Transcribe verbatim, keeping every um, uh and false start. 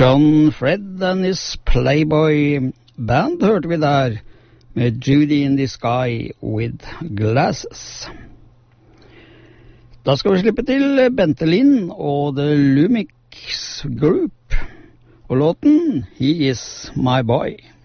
John Fred and his Playboy Band hørte vi der, med Judy in the Sky with Glasses. Da skal vi slippe til Bente Lind og The Lumix Group, og låten He Is My Boy.